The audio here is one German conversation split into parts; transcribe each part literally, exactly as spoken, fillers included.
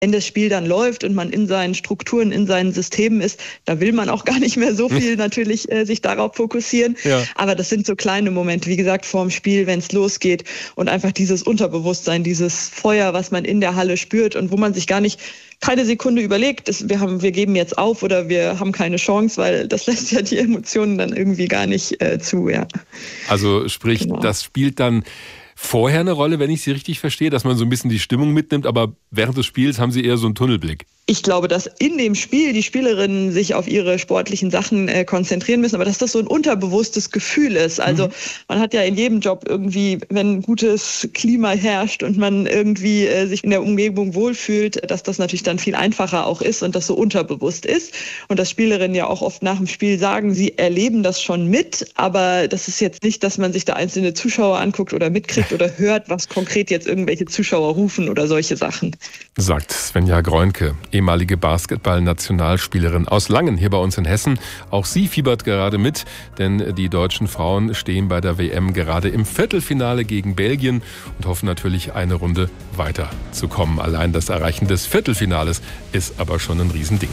Wenn das Spiel dann läuft und man in seinen Strukturen, in seinen Systemen ist, da will man auch gar nicht mehr so viel natürlich äh, sich darauf fokussieren. Ja. Aber das sind so kleine Momente, wie gesagt, vorm Spiel, wenn es losgeht und einfach dieses Unterbewusstsein, dieses Feuer, was man in der Halle spürt und wo man sich gar nicht keine Sekunde überlegt, dass wir haben, wir geben jetzt auf oder wir haben keine Chance, weil das lässt ja die Emotionen dann irgendwie gar nicht äh, zu. Ja. Also sprich, genau. Das spielt dann vorher eine Rolle, wenn ich Sie richtig verstehe, dass man so ein bisschen die Stimmung mitnimmt, aber während des Spiels haben Sie eher so einen Tunnelblick. Ich glaube, dass in dem Spiel die Spielerinnen sich auf ihre sportlichen Sachen äh, konzentrieren müssen, aber dass das so ein unterbewusstes Gefühl ist. Also mhm. man hat ja in jedem Job irgendwie, wenn gutes Klima herrscht und man irgendwie äh, sich in der Umgebung wohlfühlt, dass das natürlich dann viel einfacher auch ist und das so unterbewusst ist. Und dass Spielerinnen ja auch oft nach dem Spiel sagen, sie erleben das schon mit, aber das ist jetzt nicht, dass man sich da einzelne Zuschauer anguckt oder mitkriegt oder hört, was konkret jetzt irgendwelche Zuschauer rufen oder solche Sachen. Sagt Svenja Groenke, ehemalige Basketball-Nationalspielerin aus Langen hier bei uns in Hessen. Auch sie fiebert gerade mit, denn die deutschen Frauen stehen bei der W M gerade im Viertelfinale gegen Belgien und hoffen natürlich, eine Runde weiterzukommen. Allein das Erreichen des Viertelfinales ist aber schon ein Riesending.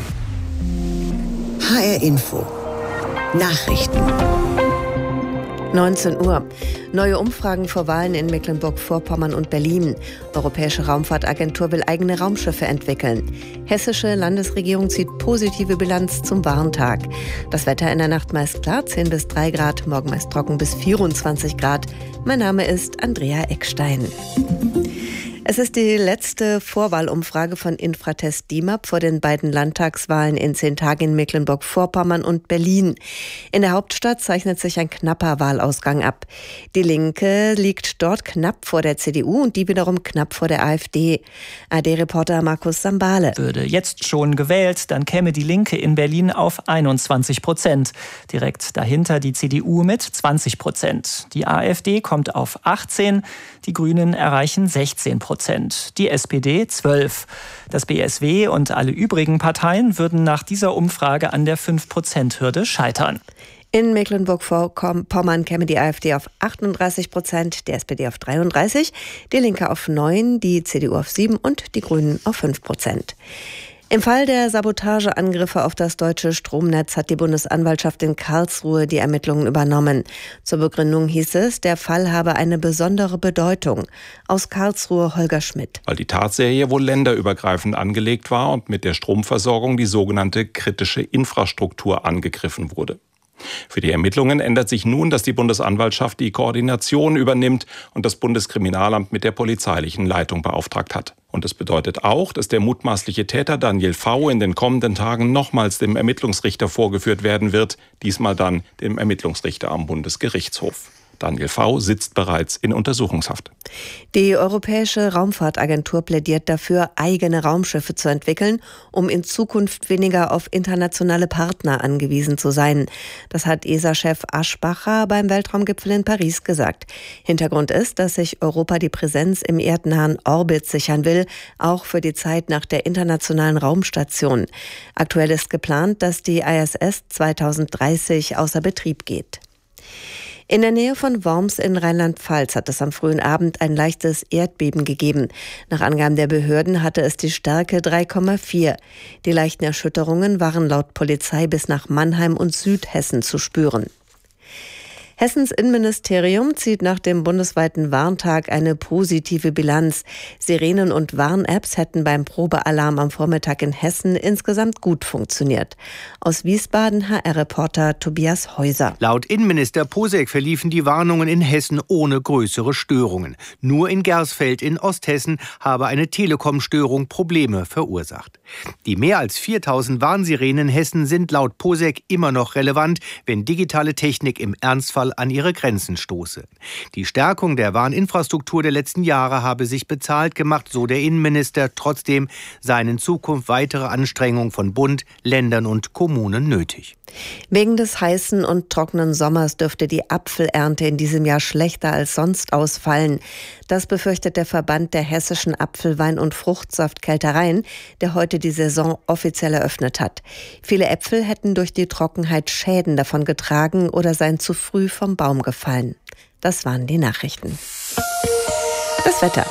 H R Info Nachrichten neunzehn Uhr. Neue Umfragen vor Wahlen in Mecklenburg-Vorpommern und Berlin. Europäische Raumfahrtagentur will eigene Raumschiffe entwickeln. Hessische Landesregierung zieht positive Bilanz zum Warntag. Das Wetter in der Nacht meist klar, zehn bis drei Grad, morgen meist trocken bis vierundzwanzig Grad. Mein Name ist Andrea Eckstein. Es ist die letzte Vorwahlumfrage von Infratest D I M A P vor den beiden Landtagswahlen in zehn Tagen in Mecklenburg-Vorpommern und Berlin. In der Hauptstadt zeichnet sich ein knapper Wahlausgang ab. Die Linke liegt dort knapp vor der C D U und die wiederum knapp vor der AfD. A R D-Reporter Markus Sambale. Würde jetzt schon gewählt, dann käme die Linke in Berlin auf einundzwanzig Prozent. Direkt dahinter die C D U mit zwanzig Prozent. Die AfD kommt auf achtzehn, die Grünen erreichen sechzehn Prozent. Die S P D zwölf. Das B S W und alle übrigen Parteien würden nach dieser Umfrage an der fünf Prozent Hürde scheitern. In Mecklenburg-Vorpommern käme die AfD auf achtunddreißig Prozent, die S P D auf dreiunddreißig, die Linke auf neun, die C D U auf sieben und die Grünen auf fünf Prozent. Im Fall der Sabotageangriffe auf das deutsche Stromnetz hat die Bundesanwaltschaft in Karlsruhe die Ermittlungen übernommen. Zur Begründung hieß es, der Fall habe eine besondere Bedeutung. Aus Karlsruhe Holger Schmidt. Weil die Tatserie wohl länderübergreifend angelegt war und mit der Stromversorgung die sogenannte kritische Infrastruktur angegriffen wurde. Für die Ermittlungen ändert sich nun, dass die Bundesanwaltschaft die Koordination übernimmt und das Bundeskriminalamt mit der polizeilichen Leitung beauftragt hat. Und es bedeutet auch, dass der mutmaßliche Täter Daniel V. in den kommenden Tagen nochmals dem Ermittlungsrichter vorgeführt werden wird, diesmal dann dem Ermittlungsrichter am Bundesgerichtshof. Daniel V. sitzt bereits in Untersuchungshaft. Die Europäische Raumfahrtagentur plädiert dafür, eigene Raumschiffe zu entwickeln, um in Zukunft weniger auf internationale Partner angewiesen zu sein. Das hat E S A-Chef Aschbacher beim Weltraumgipfel in Paris gesagt. Hintergrund ist, dass sich Europa die Präsenz im erdnahen Orbit sichern will, auch für die Zeit nach der internationalen Raumstation. Aktuell ist geplant, dass die I S S zweitausenddreißig außer Betrieb geht. In der Nähe von Worms in Rheinland-Pfalz hat es am frühen Abend ein leichtes Erdbeben gegeben. Nach Angaben der Behörden hatte es die Stärke drei Komma vier. Die leichten Erschütterungen waren laut Polizei bis nach Mannheim und Südhessen zu spüren. Hessens Innenministerium zieht nach dem bundesweiten Warntag eine positive Bilanz. Sirenen und Warn-Apps hätten beim Probealarm am Vormittag in Hessen insgesamt gut funktioniert. Aus Wiesbaden H R-Reporter Tobias Häuser. Laut Innenminister Posek verliefen die Warnungen in Hessen ohne größere Störungen. Nur in Gersfeld in Osthessen habe eine Telekom-Störung Probleme verursacht. Die mehr als viertausend Warnsirenen in Hessen sind laut Posek immer noch relevant, wenn digitale Technik im Ernstfall an ihre Grenzen stoße. Die Stärkung der Warninfrastruktur der letzten Jahre habe sich bezahlt gemacht, so der Innenminister. Trotzdem seien in Zukunft weitere Anstrengungen von Bund, Ländern und Kommunen nötig. Wegen des heißen und trockenen Sommers dürfte die Apfelernte in diesem Jahr schlechter als sonst ausfallen. Das befürchtet der Verband der hessischen Apfelwein- und Fruchtsaftkältereien, der heute die Saison offiziell eröffnet hat. Viele Äpfel hätten durch die Trockenheit Schäden davon getragen oder seien zu früh vom Baum gefallen. Das waren die Nachrichten. Das Wetter.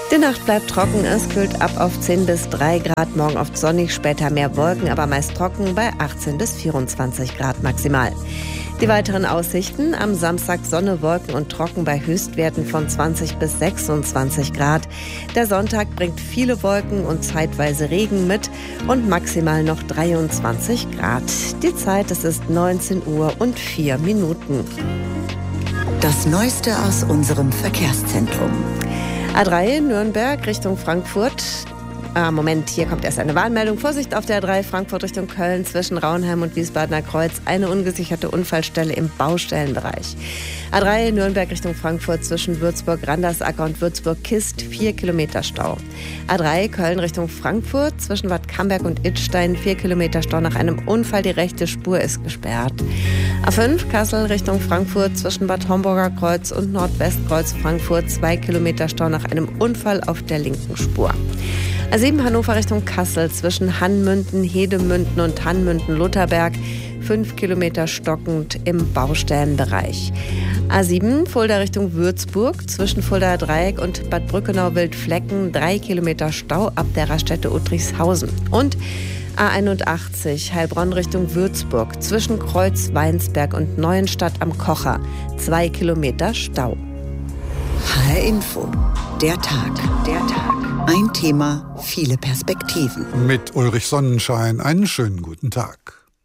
Die Nacht bleibt trocken, es kühlt ab auf zehn bis drei Grad, morgen oft sonnig, später mehr Wolken, aber meist trocken bei achtzehn bis vierundzwanzig Grad maximal. Die weiteren Aussichten: am Samstag Sonne, Wolken und trocken bei Höchstwerten von zwanzig bis sechsundzwanzig Grad. Der Sonntag bringt viele Wolken und zeitweise Regen mit und maximal noch dreiundzwanzig Grad. Die Zeit, es ist neunzehn Uhr und vier Minuten. Das Neueste aus unserem Verkehrszentrum. A drei Nürnberg Richtung Frankfurt. Ah, Moment, hier kommt erst eine Warnmeldung. Vorsicht auf der A drei Frankfurt Richtung Köln zwischen Raunheim und Wiesbadener Kreuz. Eine ungesicherte Unfallstelle im Baustellenbereich. A drei Nürnberg Richtung Frankfurt zwischen Würzburg-Randersacker und Würzburg-Kist. Vier Kilometer Stau. A drei Köln Richtung Frankfurt zwischen Bad Camberg und Idstein. Vier Kilometer Stau nach einem Unfall. Die rechte Spur ist gesperrt. A fünf Kassel Richtung Frankfurt zwischen Bad Homburger Kreuz und Nordwestkreuz Frankfurt. Zwei Kilometer Stau nach einem Unfall auf der linken Spur. A sieben Hannover Richtung Kassel zwischen Hannmünden, Hedemünden und Hannmünden-Lutherberg. Fünf Kilometer stockend im Baustellenbereich. A sieben Fulda Richtung Würzburg zwischen Fuldaer Dreieck und Bad Brückenau-Wildflecken. Drei Kilometer Stau ab der Raststätte Uttrichshausen. Und A einundachtzig Heilbronn Richtung Würzburg zwischen Kreuz, Weinsberg und Neuenstadt am Kocher. Zwei Kilometer Stau. H R Info. Der Tag. Der Tag. Ein Thema, viele Perspektiven. Mit Ulrich Sonnenschein einen schönen guten Tag.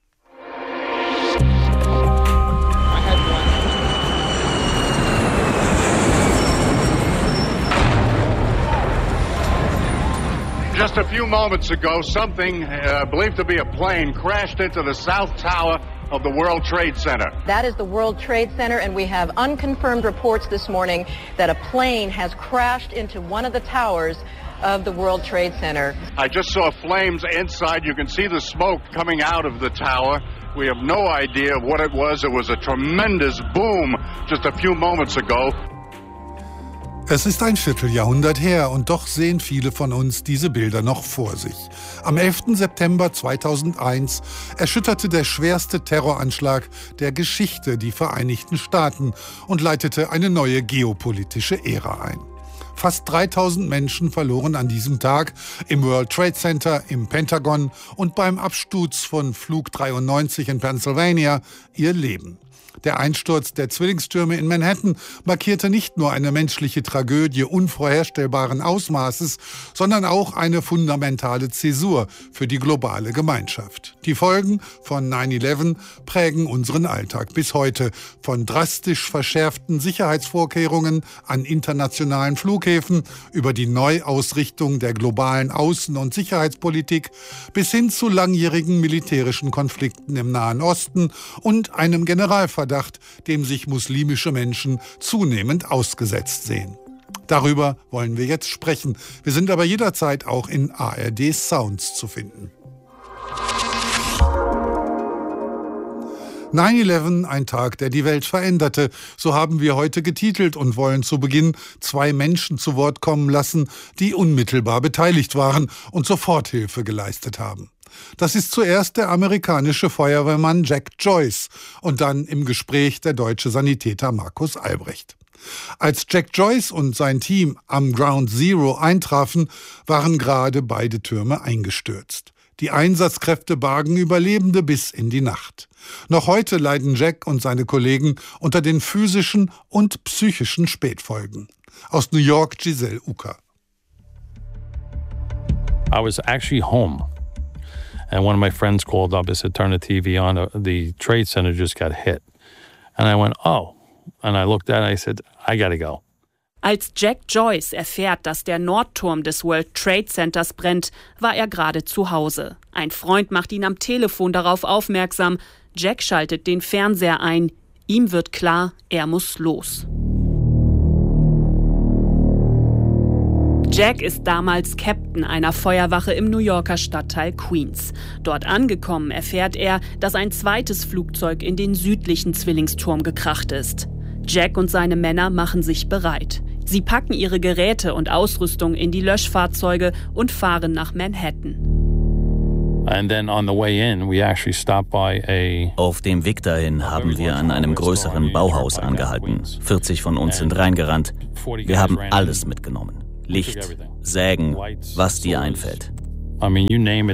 Just a few moments ago, something uh, believed to be a plane crashed into the South Tower of the World Trade Center. That is the World Trade Center, and we have unconfirmed reports this morning that a plane has crashed into one of the towers of the World Trade Center. I just saw flames inside. You can see the smoke coming out of the tower. We have no idea what it was. It was a tremendous boom just a few moments ago. Es ist ein Vierteljahrhundert her und doch sehen viele von uns diese Bilder noch vor sich. Am elften September zweitausendeins erschütterte der schwerste Terroranschlag der Geschichte die Vereinigten Staaten und leitete eine neue geopolitische Ära ein. Fast dreitausend Menschen verloren an diesem Tag im World Trade Center, im Pentagon und beim Absturz von Flug dreiundneunzig in Pennsylvania ihr Leben. Der Einsturz der Zwillingstürme in Manhattan markierte nicht nur eine menschliche Tragödie unvorherstellbaren Ausmaßes, sondern auch eine fundamentale Zäsur für die globale Gemeinschaft. Die Folgen von nine eleven prägen unseren Alltag bis heute, von drastisch verschärften Sicherheitsvorkehrungen an internationalen Flughäfen über die Neuausrichtung der globalen Außen- und Sicherheitspolitik bis hin zu langjährigen militärischen Konflikten im Nahen Osten und einem Generalverdacht, dem sich muslimische Menschen zunehmend ausgesetzt sehen. Darüber wollen wir jetzt sprechen. Wir sind aber jederzeit auch in A R D Sounds zu finden. nine eleven, ein Tag, der die Welt veränderte. So haben wir heute getitelt und wollen zu Beginn zwei Menschen zu Wort kommen lassen, die unmittelbar beteiligt waren und Soforthilfe geleistet haben. Das ist zuerst der amerikanische Feuerwehrmann Jack Joyce und dann im Gespräch der deutsche Sanitäter Markus Albrecht. Als Jack Joyce und sein Team am Ground Zero eintrafen, waren gerade beide Türme eingestürzt. Die Einsatzkräfte bargen Überlebende bis in die Nacht. Noch heute leiden Jack und seine Kollegen unter den physischen und psychischen Spätfolgen. Aus New York Giselle Ucker. I was actually home. And one of my friends called up and said, turn the T V on, the Trade Center just got hit. And I went, oh. And I looked at it and I said, I gotta go. Als Jack Joyce erfährt, dass der Nordturm des World Trade Centers brennt, war er gerade zu Hause. Ein Freund macht ihn am Telefon darauf aufmerksam. Jack schaltet den Fernseher ein. Ihm wird klar, er muss los. Jack ist damals Captain einer Feuerwache im New Yorker Stadtteil Queens. Dort angekommen erfährt er, dass ein zweites Flugzeug in den südlichen Zwillingsturm gekracht ist. Jack und seine Männer machen sich bereit. Sie packen ihre Geräte und Ausrüstung in die Löschfahrzeuge und fahren nach Manhattan. Auf dem Weg dahin haben wir an einem größeren Bauhaus angehalten. vierzig von uns sind reingerannt. Wir haben alles mitgenommen. Licht, Sägen, was dir einfällt. I mean, you name it.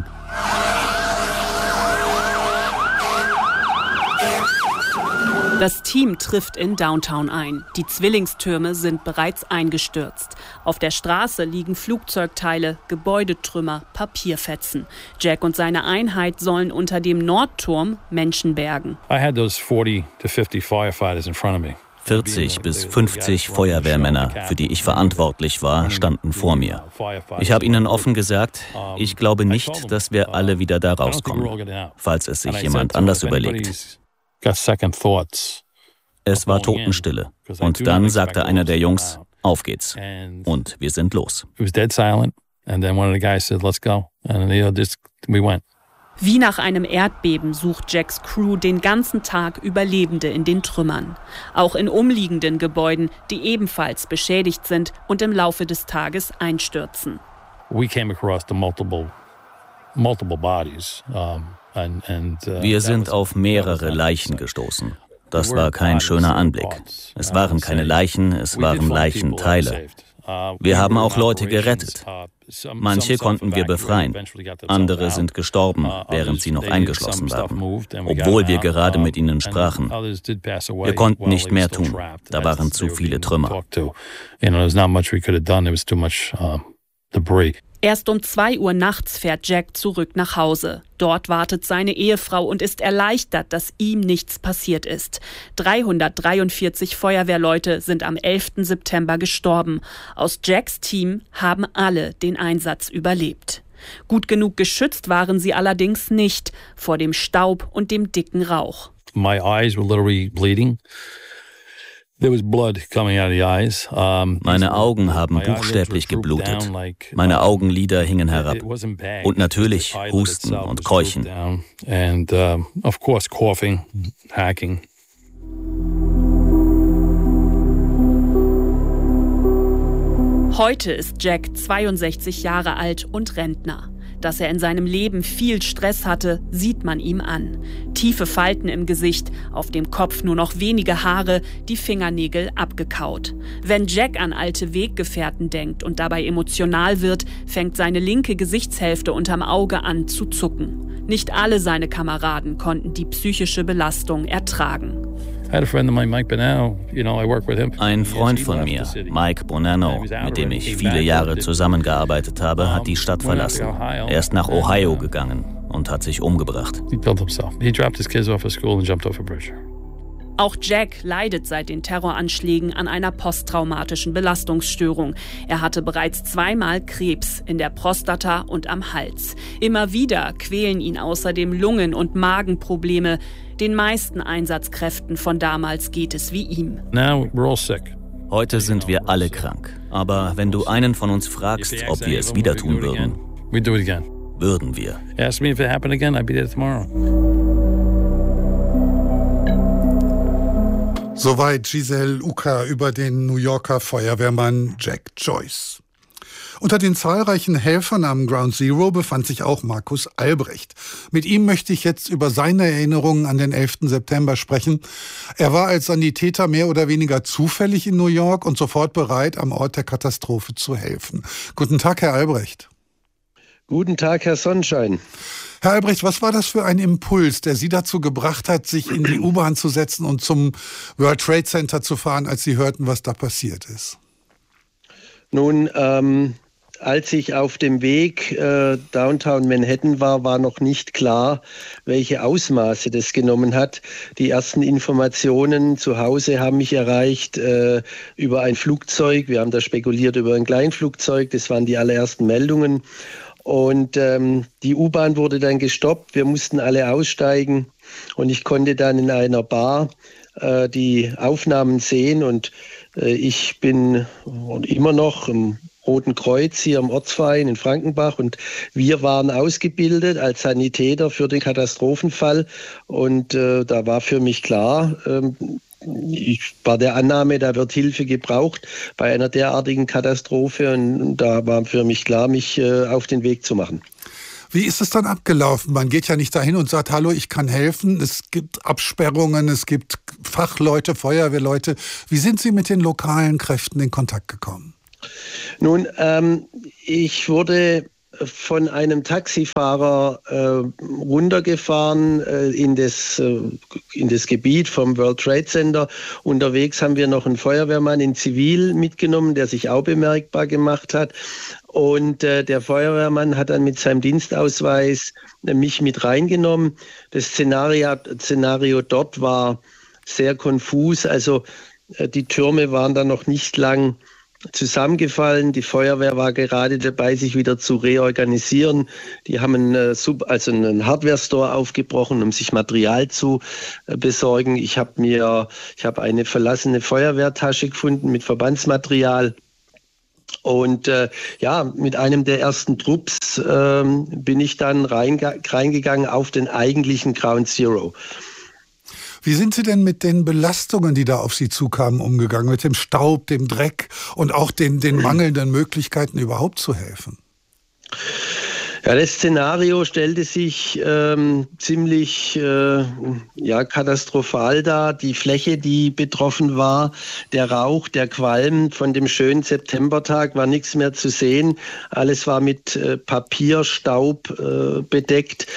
Das Team trifft in Downtown ein. Die Zwillingstürme sind bereits eingestürzt. Auf der Straße liegen Flugzeugteile, Gebäudetrümmer, Papierfetzen. Jack und seine Einheit sollen unter dem Nordturm Menschen bergen. I had those forty to fifty firefighters in front of me. vierzig bis fünfzig Feuerwehrmänner, für die ich verantwortlich war, standen vor mir. Ich habe ihnen offen gesagt, ich glaube nicht, dass wir alle wieder da rauskommen, falls es sich jemand anders überlegt. Es war Totenstille. Und dann sagte einer der Jungs, auf geht's. Und wir sind los. Wie nach einem Erdbeben sucht Jacks Crew den ganzen Tag Überlebende in den Trümmern. Auch in umliegenden Gebäuden, die ebenfalls beschädigt sind und im Laufe des Tages einstürzen. We came across the multiple, multiple bodies. Um, and, and, uh, Wir sind auf mehrere Leichen gestoßen. Das war kein schöner Anblick. Es waren keine Leichen, es waren Leichenteile. Wir haben auch Leute gerettet. Manche konnten wir befreien. Andere sind gestorben, während sie noch eingeschlossen waren, obwohl wir gerade mit ihnen sprachen. Wir konnten nicht mehr tun. Da waren zu viele Trümmer. Erst um zwei Uhr nachts fährt Jack zurück nach Hause. Dort wartet seine Ehefrau und ist erleichtert, dass ihm nichts passiert ist. dreihundertdreiundvierzig Feuerwehrleute sind am elften September gestorben. Aus Jacks Team haben alle den Einsatz überlebt. Gut genug geschützt waren sie allerdings nicht vor dem Staub und dem dicken Rauch. My eyes were literally bleeding. Meine Augen haben buchstäblich geblutet. Meine Augenlider hingen herab. Und natürlich Husten und Keuchen. Heute ist Jack zweiundsechzig Jahre alt und Rentner. Dass er in seinem Leben viel Stress hatte, sieht man ihm an. Tiefe Falten im Gesicht, auf dem Kopf nur noch wenige Haare, die Fingernägel abgekaut. Wenn Jack an alte Weggefährten denkt und dabei emotional wird, fängt seine linke Gesichtshälfte unterm Auge an zu zucken. Nicht alle seine Kameraden konnten die psychische Belastung ertragen. Ein Freund von mir, Mike Bonanno, mit dem ich viele Jahre zusammengearbeitet habe, hat die Stadt verlassen. Er ist nach Ohio gegangen und hat sich umgebracht. Auch Jack leidet seit den Terroranschlägen an einer posttraumatischen Belastungsstörung. Er hatte bereits zweimal Krebs in der Prostata und am Hals. Immer wieder quälen ihn außerdem Lungen- und Magenprobleme. Den meisten Einsatzkräften von damals geht es wie ihm. Heute sind wir alle krank. Aber wenn du einen von uns fragst, ob wir es wieder tun würden, würden wir. Ask me if it happened again, I'd be there tomorrow. Soweit Giselle Uka über den New Yorker Feuerwehrmann Jack Joyce. Unter den zahlreichen Helfern am Ground Zero befand sich auch Markus Albrecht. Mit ihm möchte ich jetzt über seine Erinnerungen an den elften September sprechen. Er war als Sanitäter mehr oder weniger zufällig in New York und sofort bereit, am Ort der Katastrophe zu helfen. Guten Tag, Herr Albrecht. Guten Tag, Herr Sonnenschein. Herr Albrecht, was war das für ein Impuls, der Sie dazu gebracht hat, sich in die U-Bahn zu setzen und zum World Trade Center zu fahren, als Sie hörten, was da passiert ist? Nun, ähm, als ich auf dem Weg äh, Downtown Manhattan war, war noch nicht klar, welche Ausmaße das genommen hat. Die ersten Informationen zu Hause haben mich erreicht äh, über ein Flugzeug. Wir haben da spekuliert über ein Kleinflugzeug. Das waren die allerersten Meldungen. Und ähm, die U-Bahn wurde dann gestoppt. Wir mussten alle aussteigen. Und ich konnte dann in einer Bar äh, die Aufnahmen sehen. Und äh, ich bin immer noch im Roten Kreuz hier im Ortsverein in Frankenbach. Und wir waren ausgebildet als Sanitäter für den Katastrophenfall. Und äh, da war für mich klar, ähm, ich war der Annahme, da wird Hilfe gebraucht bei einer derartigen Katastrophe. Und da war für mich klar, mich äh, auf den Weg zu machen. Wie ist es dann abgelaufen? Man geht ja nicht dahin und sagt, hallo, ich kann helfen. Es gibt Absperrungen, es gibt Fachleute, Feuerwehrleute. Wie sind Sie mit den lokalen Kräften in Kontakt gekommen? Nun, ähm, ich wurde von einem Taxifahrer äh, runtergefahren äh, in, das, äh, in das Gebiet vom World Trade Center. Unterwegs haben wir noch einen Feuerwehrmann in Zivil mitgenommen, der sich auch bemerkbar gemacht hat. Und äh, der Feuerwehrmann hat dann mit seinem Dienstausweis äh, mich mit reingenommen. Das Szenario, Szenario dort war sehr konfus. Also äh, die Türme waren dann noch nicht lang zusammengefallen. Die Feuerwehr war gerade dabei, sich wieder zu reorganisieren. Die haben einen, Sub, also einen Hardware-Store aufgebrochen, um sich Material zu besorgen. Ich habe mir, ich habe eine verlassene Feuerwehrtasche gefunden mit Verbandsmaterial. Und äh, ja, mit einem der ersten Trupps äh, bin ich dann reingegangen auf den eigentlichen Ground Zero. Wie sind Sie denn mit den Belastungen, die da auf Sie zukamen, umgegangen? Mit dem Staub, dem Dreck und auch den, den mangelnden Möglichkeiten, überhaupt zu helfen? Ja, das Szenario stellte sich ähm, ziemlich äh, ja, katastrophal dar. Die Fläche, die betroffen war, der Rauch, der Qualm von dem schönen Septembertag, war nichts mehr zu sehen. Alles war mit äh, Papierstaub äh, bedeckt.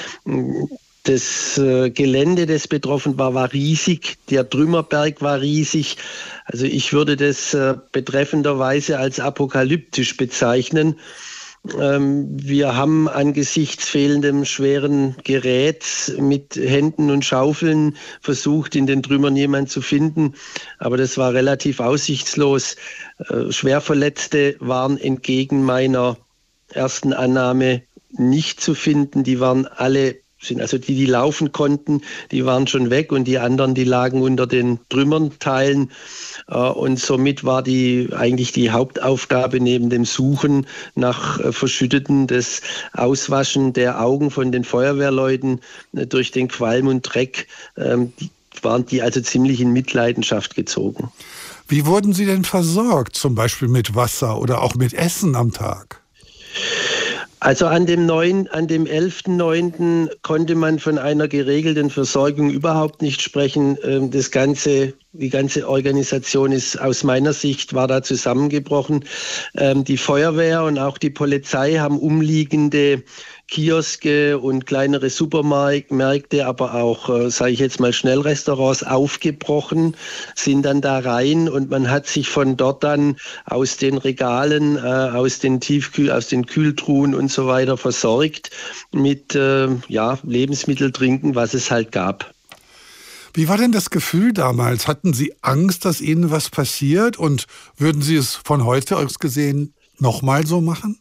Das äh, Gelände, das betroffen war, war riesig. Der Trümmerberg war riesig. Also ich würde das äh, betreffenderweise als apokalyptisch bezeichnen. Ähm, wir haben angesichts fehlendem schweren Geräts mit Händen und Schaufeln versucht, in den Trümmern jemanden zu finden. Aber das war relativ aussichtslos. Äh, Schwerverletzte waren entgegen meiner ersten Annahme nicht zu finden. Die waren alle sind also die, die laufen konnten, die waren schon weg und die anderen, die lagen unter den Trümmerteilen. Und somit war die eigentlich die Hauptaufgabe neben dem Suchen nach Verschütteten, das Auswaschen der Augen von den Feuerwehrleuten durch den Qualm und Dreck, die waren die also ziemlich in Mitleidenschaft gezogen. Wie wurden Sie denn versorgt, zum Beispiel mit Wasser oder auch mit Essen am Tag? Also an dem neun, an dem elften neunten konnte man von einer geregelten Versorgung überhaupt nicht sprechen. Das ganze, die ganze Organisation ist aus meiner Sicht war da zusammengebrochen. Die Feuerwehr und auch die Polizei haben umliegende Kioske und kleinere Supermärkte, aber auch, äh, sage ich jetzt mal, Schnellrestaurants aufgebrochen, sind dann da rein und man hat sich von dort dann aus den Regalen, äh, aus den Tiefkühl, aus den Kühltruhen und so weiter versorgt mit äh, ja, Lebensmittel, Trinken, was es halt gab. Wie war denn das Gefühl damals? Hatten Sie Angst, dass Ihnen was passiert und würden Sie es von heute aus gesehen nochmal so machen?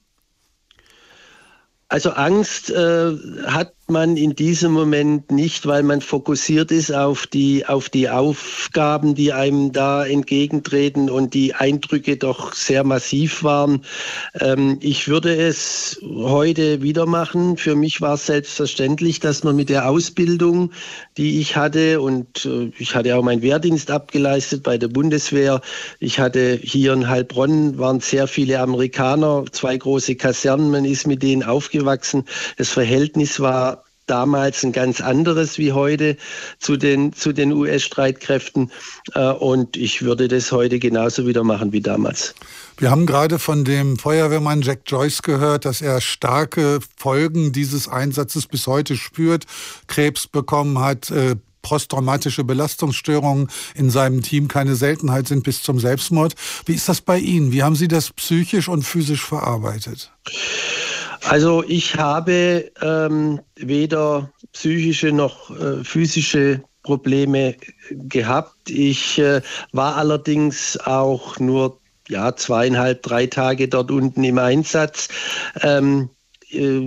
Also Angst äh, hat man in diesem Moment nicht, weil man fokussiert ist auf die, auf die Aufgaben, die einem da entgegentreten und die Eindrücke doch sehr massiv waren. Ähm, ich würde es heute wieder machen. Für mich war es selbstverständlich, dass man mit der Ausbildung, die ich hatte, und äh, ich hatte auch meinen Wehrdienst abgeleistet bei der Bundeswehr. Ich hatte hier in Heilbronn, waren sehr viele Amerikaner, zwei große Kasernen, man ist mit denen aufgewachsen. Das Verhältnis war damals ein ganz anderes wie heute zu den, zu den U S-Streitkräften. Und ich würde das heute genauso wieder machen wie damals. Wir haben gerade von dem Feuerwehrmann Jack Joyce gehört, dass er starke Folgen dieses Einsatzes bis heute spürt, Krebs bekommen hat, äh, posttraumatische Belastungsstörungen in seinem Team keine Seltenheit sind bis zum Selbstmord. Wie ist das bei Ihnen? Wie haben Sie das psychisch und physisch verarbeitet? Also ich habe ähm, weder psychische noch äh, physische Probleme gehabt. Ich äh, war allerdings auch nur ja, zweieinhalb, drei Tage dort unten im Einsatz. Ähm, äh,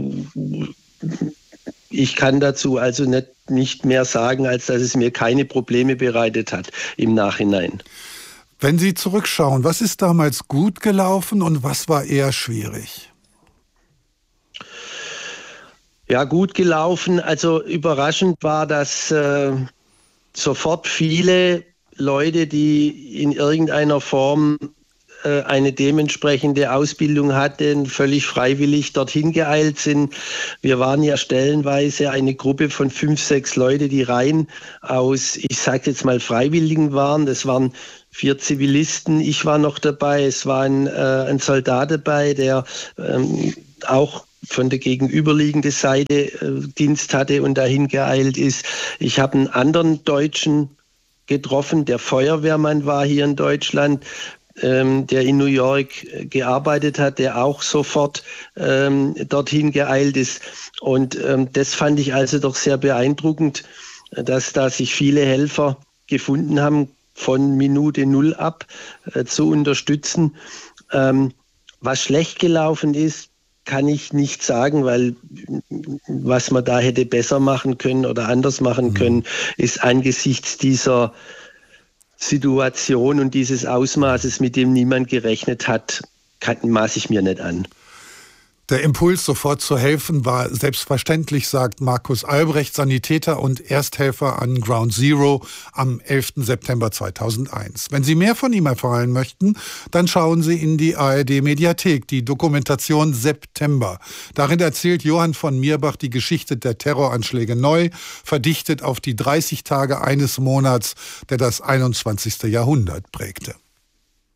ich kann dazu also nicht, nicht mehr sagen, als dass es mir keine Probleme bereitet hat im Nachhinein. Wenn Sie zurückschauen, was ist damals gut gelaufen und was war eher schwierig? Ja, gut gelaufen. Also überraschend war, dass äh, sofort viele Leute, die in irgendeiner Form eine dementsprechende Ausbildung hatten, völlig freiwillig dorthin geeilt sind. Wir waren ja stellenweise eine Gruppe von fünf, sechs Leute, die rein aus, ich sage jetzt mal, Freiwilligen waren. Das waren vier Zivilisten, ich war noch dabei, es war ein, äh, ein Soldat dabei, der ähm, auch von der gegenüberliegenden Seite äh, Dienst hatte und dahin geeilt ist. Ich habe einen anderen Deutschen getroffen, der Feuerwehrmann war hier in Deutschland, ähm, der in New York gearbeitet hat, der auch sofort ähm, dorthin geeilt ist. Und ähm, das fand ich also doch sehr beeindruckend, dass da sich viele Helfer gefunden haben, von Minute Null ab äh, zu unterstützen. Ähm, was schlecht gelaufen ist, kann ich nicht sagen, weil was man da hätte besser machen können oder anders machen mhm. können, ist angesichts dieser Situation und dieses Ausmaßes, mit dem niemand gerechnet hat, kann, maße ich mir nicht an. Der Impuls, sofort zu helfen, war selbstverständlich, sagt Markus Albrecht, Sanitäter und Ersthelfer an Ground Zero am elften September zweitausendeins. Wenn Sie mehr von ihm erfahren möchten, dann schauen Sie in die A R D-Mediathek, die Dokumentation September. Darin erzählt Johann von Mirbach die Geschichte der Terroranschläge neu, verdichtet auf die dreißig Tage eines Monats, der das einundzwanzigste Jahrhundert prägte.